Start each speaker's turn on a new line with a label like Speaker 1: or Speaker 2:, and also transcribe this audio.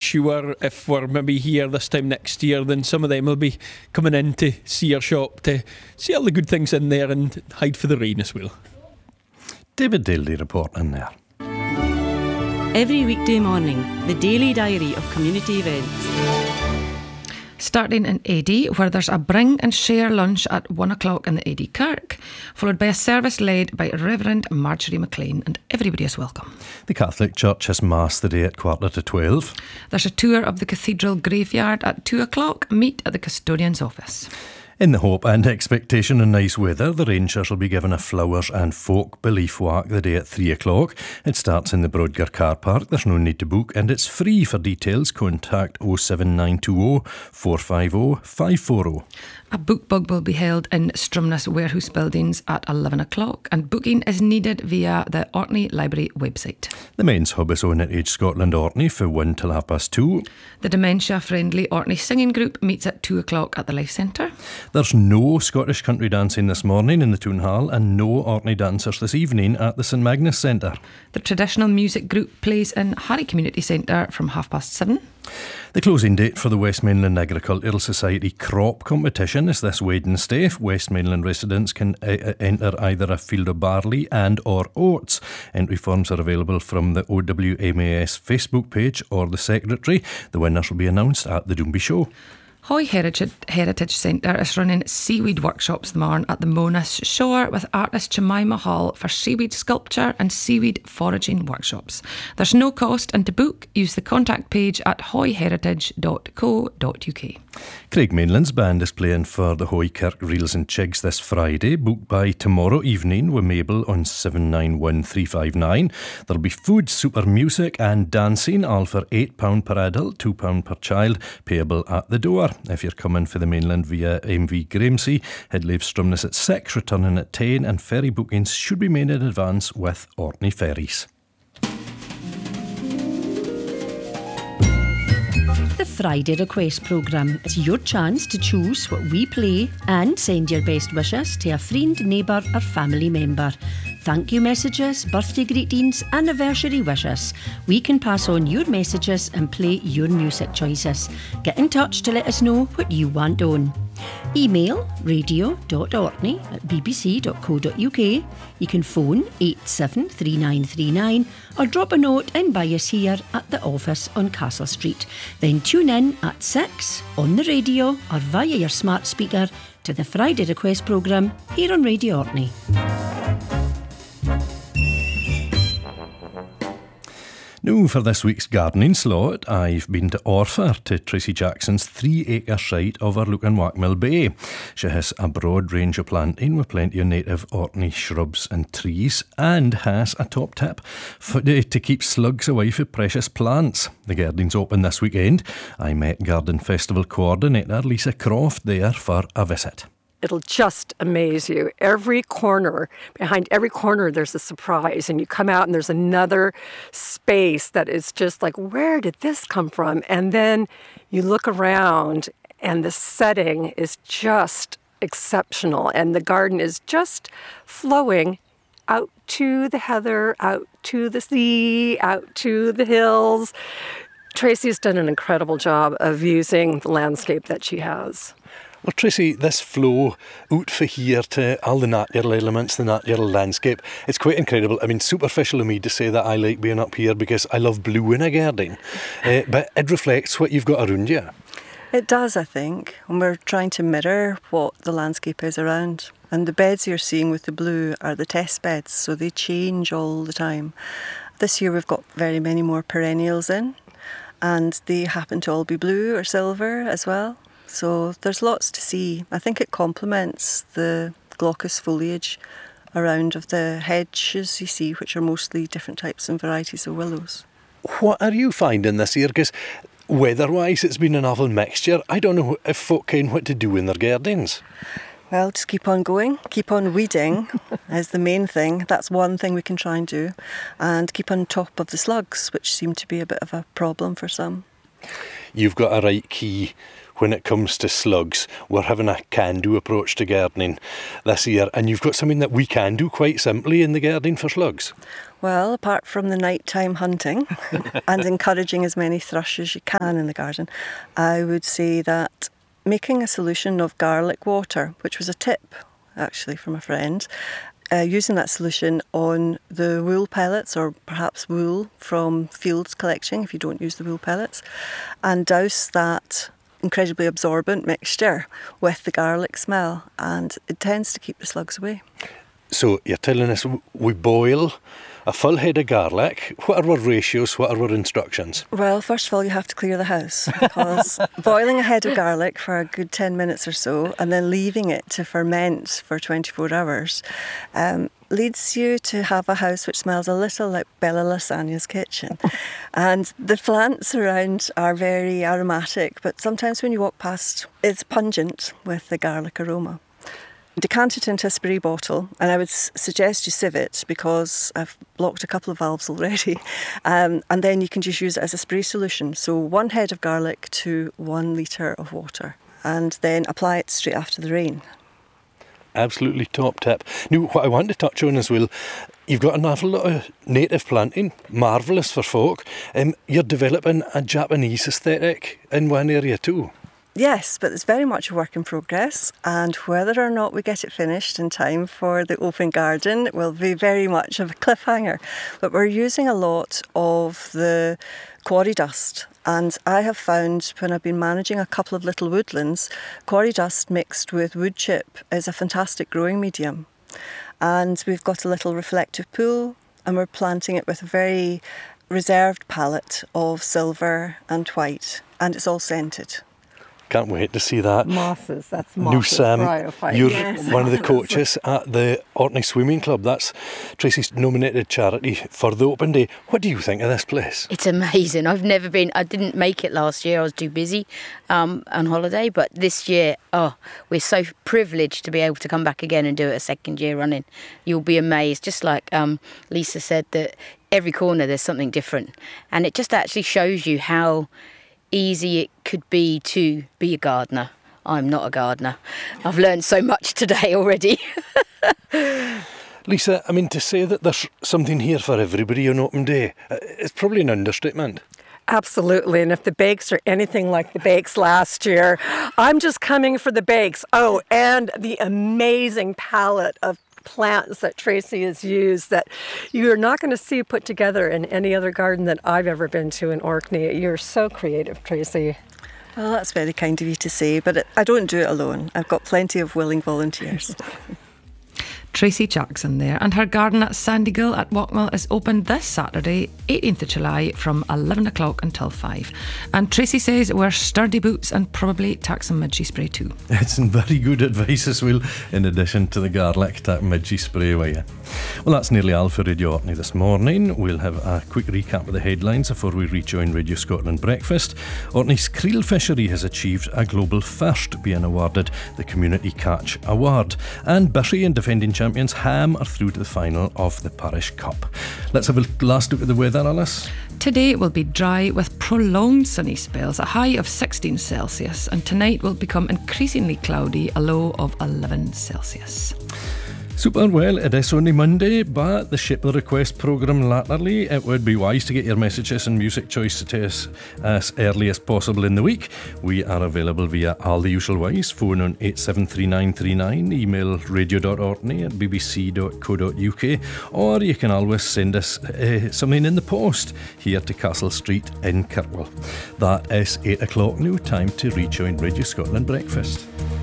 Speaker 1: sure if we're maybe here this time next year, then some of them will be coming in to see our shop, to see all the good things in there and hide for the rain as well.
Speaker 2: David Daly reporting there.
Speaker 3: Every weekday morning, the daily diary of community events.
Speaker 4: Starting in Edie, where there's a bring and share lunch at 1 o'clock in the Edie Kirk, followed by a service led by Reverend Marjorie McLean, and everybody is welcome.
Speaker 2: The Catholic Church has Mass today at 11:15.
Speaker 4: There's a tour of the Cathedral Graveyard at 2 o'clock. Meet at the Custodian's office.
Speaker 2: In the hope and expectation of nice weather, the Rangers will be given a flowers and folk belief walk the day at 3 o'clock. It starts in the Brodgar Car Park. There's no need to book and it's free. For details, contact 07920 450 540.
Speaker 4: A book bug will be held in Stromness Warehouse Buildings at 11 o'clock, and booking is needed via the Orkney Library website.
Speaker 2: The men's hub is on at Age Scotland Orkney for 1 till 2:30.
Speaker 4: The dementia-friendly Orkney Singing Group meets at 2 o'clock at the Life Centre.
Speaker 2: There's no Scottish country dancing this morning in the Toon Hall and no Orkney dancers this evening at the St Magnus Centre.
Speaker 4: The traditional music group plays in Harry Community Centre from 7:30.
Speaker 2: The closing date for the West Mainland Agricultural Society crop competition is this Wednesday. West Mainland residents can enter either a field of barley and or oats. Entry forms are available from the OWMAS Facebook page or the secretary. The winners will be announced at the Doomby Show.
Speaker 4: Hoy Heritage Centre is running seaweed workshops tomorrow at the Monash Shore with artist Jemima Hall for seaweed sculpture and seaweed foraging workshops. There's no cost, and to book, use the contact page at hoyheritage.co.uk.
Speaker 2: Craig Mainland's band is playing for the Hoy Kirk Reels and Chigs this Friday. Book by tomorrow evening with Mabel on 791359. There'll be food, super music and dancing, all for £8 per adult, £2 per child, payable at the door. If you're coming for the mainland via MV Gramsci, head leaves Stromness at 6, returning at 10, and ferry bookings should be made in advance with Orkney Ferries.
Speaker 5: The Friday Request Programme. It's your chance to choose what we play and send your best wishes to a friend, neighbour or family member. Thank you messages, birthday greetings, anniversary wishes. We can pass on your messages and play your music choices. Get in touch to let us know what you want on. Email radio.orkney@bbc.co.uk. You can phone 873939 or drop a note in by us here at the office on Castle Street. Then tune in at 6 on the radio or via your smart speaker to the Friday Request Programme here on Radio Orkney.
Speaker 2: Now for this week's gardening slot, I've been to Orford to Tracy Jackson's 3-acre site overlooking Wackmill Bay. She has a broad range of planting with plenty of native Orkney shrubs and trees, and has a top tip to keep slugs away from precious plants. The gardening's open this weekend. I met Garden Festival coordinator Lisa Croft there for a visit.
Speaker 6: It'll just amaze you. Behind every corner, there's a surprise. And you come out and there's another space that is just like, where did this come from? And then you look around and the setting is just exceptional. And the garden is just flowing out to the heather, out to the sea, out to the hills. Tracy's done an incredible job of using the landscape that she has.
Speaker 7: Well, Tracy, this flow out for here to all the natural elements, the natural landscape, it's quite incredible. I mean, superficial of me to say that I like being up here because I love blue in a garden, but it reflects what you've got around you.
Speaker 8: It does, I think, and we're trying to mirror what the landscape is around. And the beds you're seeing with the blue are the test beds, so they change all the time. This year we've got very many more perennials in, and they happen to all be blue or silver as well. So there's lots to see. I think it complements the glaucous foliage around of the hedges you see, which are mostly different types and varieties of willows.
Speaker 7: What are you finding this year? Because weather-wise, it's been an awful mixture. I don't know if folk ken what to do in their gardens.
Speaker 8: Well, just keep on going, keep on weeding is the main thing. That's one thing we can try and do. And keep on top of the slugs, which seem to be a bit of a problem for some.
Speaker 7: You've got a right key when it comes to slugs. We're having a can-do approach to gardening this year, and you've got something that we can do quite simply in the garden for slugs.
Speaker 8: Well, apart from the nighttime hunting and encouraging as many thrush as you can in the garden, I would say that making a solution of garlic water, which was a tip actually from a friend, using that solution on the wool pellets or perhaps wool from fields collecting if you don't use the wool pellets, and douse that incredibly absorbent mixture with the garlic smell, and it tends to keep the slugs away.
Speaker 7: So you're telling us we boil a full head of garlic. What are our ratios? What are our instructions?
Speaker 8: Well, first of all, you have to clear the house, because boiling a head of garlic for a good 10 minutes or so and then leaving it to ferment for 24 hours leads you to have a house which smells a little like Bella Lasagna's kitchen. And the plants around are very aromatic, but sometimes when you walk past, it's pungent with the garlic aroma. Decant it into a spray bottle, and I would suggest you sieve it because I've blocked a couple of valves already, and then you can just use it as a spray solution. So 1 head of garlic to 1 litre of water, and then apply it straight after the rain.
Speaker 7: Absolutely top tip. Now, what I want to touch on as well, you've got an awful lot of native planting, marvellous for folk. You're developing a Japanese aesthetic in one area too.
Speaker 8: Yes, but it's very much a work in progress, and whether or not we get it finished in time for the open garden will be very much of a cliffhanger. But we're using a lot of the quarry dust, and I have found when I've been managing a couple of little woodlands, quarry dust mixed with wood chip is a fantastic growing medium. And we've got a little reflective pool, and we're planting it with a very reserved palette of silver and white, and it's all scented.
Speaker 7: Can't wait to see that.
Speaker 6: Mosses, that's
Speaker 7: Now,
Speaker 6: mosses.
Speaker 7: Sam,
Speaker 6: Bryophyte.
Speaker 7: you're
Speaker 6: Yes.
Speaker 7: one of the coaches at the Orkney Swimming Club. That's Tracy's nominated charity for the Open Day. What do you think of this place?
Speaker 9: It's amazing. I've never been. I didn't make it last year. I was too busy on holiday. But this year, we're so privileged to be able to come back again and do it a second year running. You'll be amazed. Just like Lisa said, that every corner there's something different. And it just actually shows you how easy it could be to be a gardener. I'm not a gardener. I've learned so much today already.
Speaker 7: Lisa, I mean, to say that there's something here for everybody on Open Day, it's probably an understatement.
Speaker 6: Absolutely, and if the bakes are anything like the bakes last year, I'm just coming for the bakes. Oh, and the amazing palette of plants that Tracy has used that you're not going to see put together in any other garden that I've ever been to in Orkney. You're so creative, Tracy.
Speaker 8: Well, that's very kind of you to say, but I don't do it alone. I've got plenty of willing volunteers.
Speaker 4: Tracy Jackson there, and her garden at Sandygill at Walkmill is open this Saturday, 18th of July, from 11 o'clock until 5. And Tracy says wear sturdy boots and probably tack some midgie spray too.
Speaker 2: It's some very good advice as well, in addition to the garlic tack midgie spray with you. Well, that's nearly all for Radio Orkney this morning. We'll have a quick recap of the headlines before we rejoin Radio Scotland Breakfast. Orkney's creel fishery has achieved a global first, being awarded the Community Catch Award. And Bury and defending champions Ham are through to the final of the Parish Cup. Let's have a last look at the weather, Alice.
Speaker 4: Today will be dry with prolonged sunny spells, a high of 16 Celsius, and tonight will become increasingly cloudy, a low of 11 Celsius.
Speaker 2: Super, well, it is only Monday, but the Ship the Request programme latterly, it would be wise to get your messages and music choices to us as early as possible in the week. We are available via all the usual ways: phone on 873939, email radio.orkney@bbc.co.uk, or you can always send us something in the post here to Castle Street in Kirkwall. That is 8 o'clock now, time to rejoin Radio Scotland Breakfast.